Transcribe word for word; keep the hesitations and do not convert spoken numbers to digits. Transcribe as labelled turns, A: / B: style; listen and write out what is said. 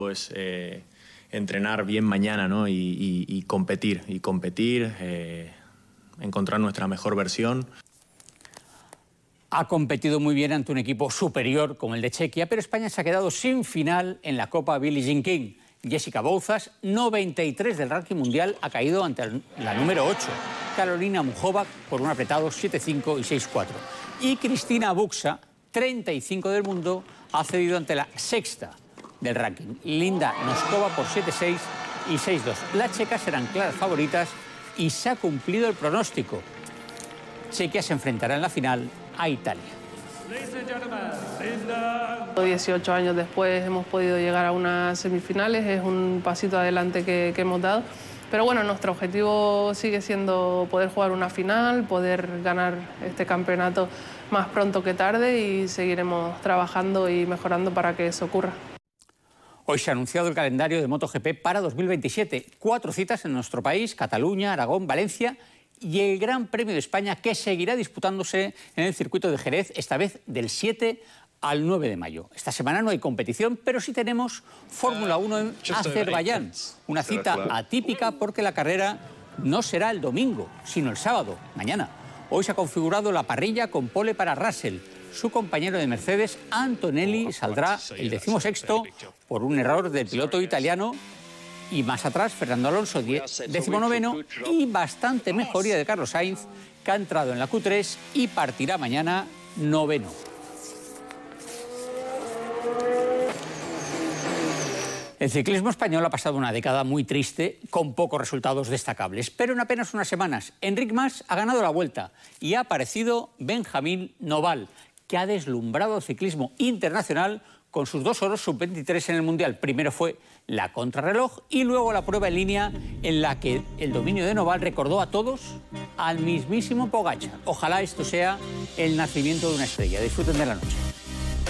A: Pues eh, entrenar bien mañana, ¿no? y, y, y competir, y competir, eh, encontrar nuestra mejor versión.
B: Ha competido muy bien ante un equipo superior como el de Chequia, pero España se ha quedado sin final en la Copa Billie Jean King. Jessica Bouzas, noventa y tres del ranking mundial, ha caído ante la número ocho, Karolina Muchova, por un apretado siete cinco y seis cuatro. Y Cristina Buxa, treinta y cinco del mundo, ha cedido ante la sexta del ranking, Linda Noskova, por siete seis y seis dos. Las checas serán claras favoritas y se ha cumplido el pronóstico. Chequia se enfrentará en la final a Italia.
C: dieciocho años después hemos podido llegar a unas semifinales, es un pasito adelante que, que hemos dado. Pero bueno, nuestro objetivo sigue siendo poder jugar una final, poder ganar este campeonato más pronto que tarde y seguiremos trabajando y mejorando para que eso ocurra.
B: Hoy se ha anunciado el calendario de MotoGP para dos mil veintisiete. Cuatro citas en nuestro país: Cataluña, Aragón, Valencia y el Gran Premio de España, que seguirá disputándose en el circuito de Jerez, esta vez del siete al nueve de mayo. Esta semana no hay competición, pero sí tenemos Fórmula uno en Azerbaiyán. Una cita atípica porque la carrera no será el domingo, sino el sábado, mañana. Hoy se ha configurado la parrilla con pole para Russell. Su compañero de Mercedes, Antonelli, saldrá el decimosexto por un error del piloto italiano. Y más atrás, Fernando Alonso, decimonoveno, y bastante mejoría de Carlos Sainz, que ha entrado en la Q tres y partirá mañana noveno. El ciclismo español ha pasado una década muy triste, con pocos resultados destacables. Pero en apenas unas semanas, Enric Mas ha ganado la Vuelta y ha aparecido Benjamín Noval, que ha deslumbrado el ciclismo internacional con sus dos oros sub veintitrés en el Mundial. Primero fue la contrarreloj y luego la prueba en línea, en la que el dominio de Noval recordó a todos al mismísimo Pogačar. Ojalá esto sea el nacimiento de una estrella. Disfruten de la noche.